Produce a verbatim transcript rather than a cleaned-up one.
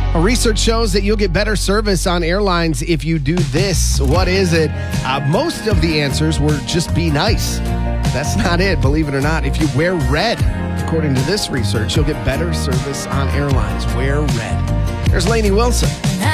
A research shows that you'll get better service on airlines if you do this. What is it? Uh, most of the answers were just be nice. That's not it, believe it or not. If you wear red, according to this research, you'll get better service on airlines. Wear red. There's Lainey Wilson.